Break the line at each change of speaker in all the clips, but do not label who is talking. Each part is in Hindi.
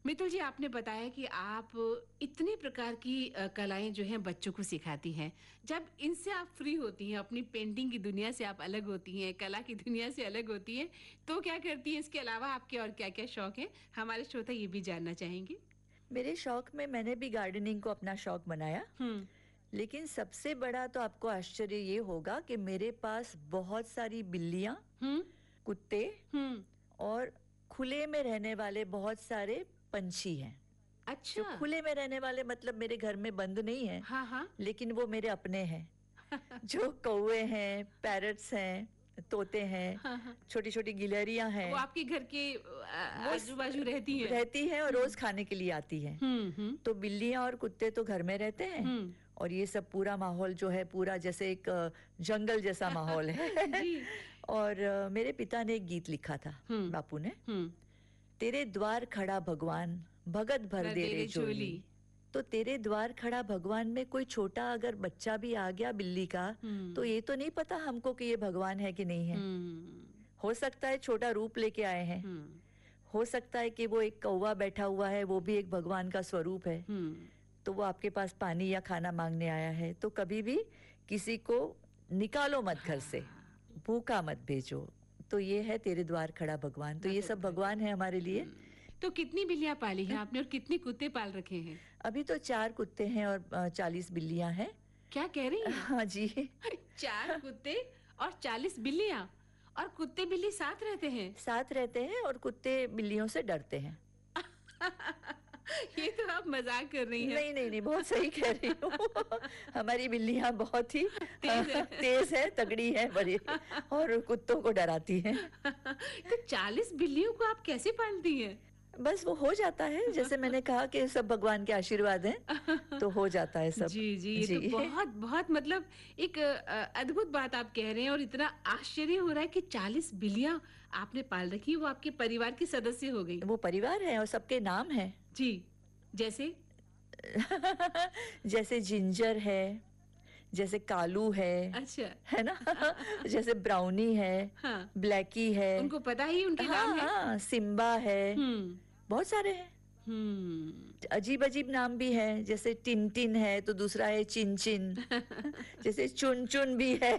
मितुल जी, आपने बताया कि आप इतनी प्रकार की कलाएं जो हैं बच्चों को सिखाती हैं। जब इनसे आप फ्री होती हैं, अपनी पेंटिंग की दुनिया से आप अलग होती हैं, कला की दुनिया से अलग होती हैं, तो क्या करती हैं? इसके अलावा आपके और क्या-क्या शौक हैं? हमारे श्रोता ये भी जानना चाहेंगे।
मेरे शौक में मैंने भी गार्डनिंग को अपना शौक बनाया।
हुँ,
लेकिन सबसे बड़ा तो आपको आश्चर्य ये होगा कि मेरे पास बहुत सारी बिल्लियाँ,
हुँ,
कुत्ते
हुँ।
और खुले में रहने वाले बहुत सारे पंछी हैं। जो
अच्छा।
खुले में रहने वाले मतलब मेरे घर में बंद नहीं हैं,
हाँ, हाँ।
लेकिन वो मेरे अपने हैं। जो कौवे हैं, पैरट्स हैं, तोते हैं,
हाँ, हाँ।
छोटी-छोटी गिलहरियाँ
वो
हैं।
आपके घर के
वो
आजू-बाजू रहती हैं?
रहती हैं और
हुँ,
रोज खाने के लिए आती हैं।
हुँ, हुँ,
तो बिल्लियाँ और कुत्ते तो घर में रहते हैं
हुँ।
और ये सब पूरा माहौल जो है पूरा जैसे एक जंगल जैसा माहौल है।
जी।
और मेरे पिता ने एक गीत लिखा था,
हुँ,
बापू ने,
हुँ।
तेरे द्वार खड़ा भगवान भगत भर
भर
दे
दे
रे
रे
झोली।
झोली।
तो तेरे द्वार खड़ा भगवान में कोई छोटा अगर बच्चा भी आ गया बिल्ली का, तो
हुँ,
ये तो नहीं पता हमको कि ये भगवान है कि नहीं है।
हुँ,
हो सकता है छोटा रूप लेके आए हैं,
हुँ,
हो सकता है कि वो एक कौवा बैठा हुआ है, वो भी एक भगवान का स्वरूप है।
हुँ।
तो वो आपके पास पानी या खाना मांगने आया है, तो कभी भी किसी को निकालो मत घर से,
हाँ,
भूखा मत भेजो। तो ये है तेरे द्वार खड़ा भगवान, तो ये
भगत
सब
भगवान।
भगवान है हमारे लिए।
तो कितनी बिल्लियाँ पाली हैं आपने और कितने कुत्ते पाल रखे हैं?
अभी तो 4 कुत्ते हैं और 40 बिल्लियां हैं।
क्या कह रही हैं?
हाँ जी।
4 कुत्ते और 40 बिल्लियाँ और कुत्ते-बिल्ली साथ रहते हैं?
साथ रहते हैं और कुत्ते बिल्लियों से डरते हैं।
ये तो आप मज़ाक कर रही हैं।
नहीं, नहीं, नहीं, बहुत सही कह रही हूँ। हमारी बिल्लियाँ बहुत ही
तेज़ है।
तेज़ है, तगड़ी है, बड़ी और कुत्तों को डराती हैं।
तो 40 बिल्लियों को आप कैसे पालती हैं?
बस वो हो जाता है, जैसे मैंने कहा कि सब भगवान के आशीर्वाद हैं, तो हो जाता है सब।
जी, जी, ये तो
जी।
बहुत बहुत मतलब एक अद्भुत बात आप कह रहे हैं और इतना आश्चर्य हो रहा है कि 40 बिल्लियाँ आपने पाल रखी, वो आपके परिवार की सदस्य हो गई।
वो परिवार है और सबके नाम हैं।
जी, जैसे?
जैसे जिंजर है, जैसे कालू
अच्छा।
है ना? जैसे ब्राउनी है,
हाँ,
ब्लैकी है।
उनको पता ही उनके नाम
हाँ,
है?
हाँ, सिम्बा है,
हुँ,
बहुत सारे हैं।
हुँ।
अजीब-अजीब नाम भी हैं, जैसे टिन-टिन है, तो दूसरा है चिन-चिन, जैसे चुन-चुन भी है।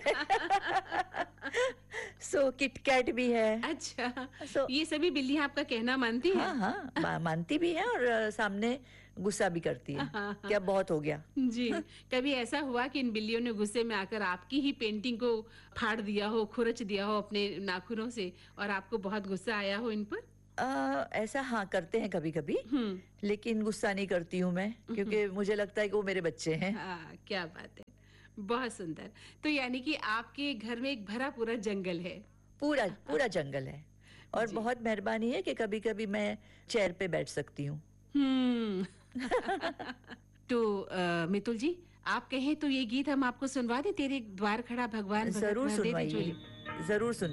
सो किट-कैट भी है।
अच्छा,
सो
ये सभी बिल्लियाँ आपका कहना मानती
हाँ,
हैं?
हाँ, मानती भी है और सामने गुस्सा भी करती है
हाँ,
कि
हाँ।
अब बहुत हो गया।
जी, कभी ऐसा हुआ कि इन बिल्लियों ने गुस्से में आकर आपकी ही पेंटिंग को फाड़ दिया हो, खुरच दिया हो अपने नाखूनों से और आपको बहुत गुस्सा आया हो इन पर?
ऐसा हाँ, करते हैं कभी-कभी,
हुँ।
लेकिन गुस्सा नहीं करती हूँ मैं, क्योंकि मुझे लगता है कि वो मेरे बच्चे हैं।
हाँ, क्या बात है। बहुत सुंदर। तो यानी कि आपके घर में एक भरा पूरा जंगल है।
पूरा पूरा जंगल है और
जी।
बहुत मेहरबानी है कि कभी-कभी मैं चेयर पे बैठ सकती हूँ।
हुँ। तो मितुल जी, आप कहें तो ये गीत हम आपको सुनवा दें, तेरे द्वार खड़ा भगवान भगत
ज़रूर
भर दे रे
सुनवाइए,
झोली?
ज़रूर सुन